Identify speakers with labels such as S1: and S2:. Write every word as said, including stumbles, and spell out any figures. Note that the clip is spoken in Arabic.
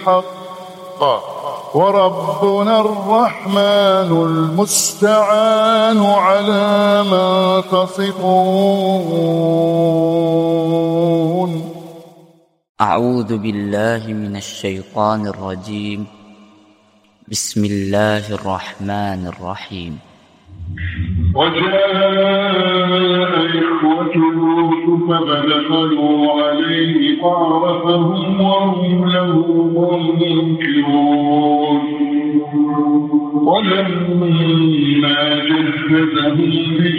S1: الحق وربنا الرحمن المستعان على ما تصفون.
S2: أعوذ بالله من الشيطان الرجيم. بسم الله الرحمن الرحيم.
S3: وجاء إخوة يوسف فدخلوا عليه فعرفهم وهم له منكرون. ولما جهزهم